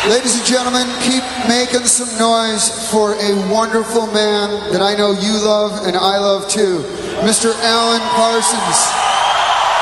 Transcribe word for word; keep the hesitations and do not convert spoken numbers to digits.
Ladies and gentlemen, keep making some noise for a wonderful man that I know you love and I love too, Mister Alan Parsons.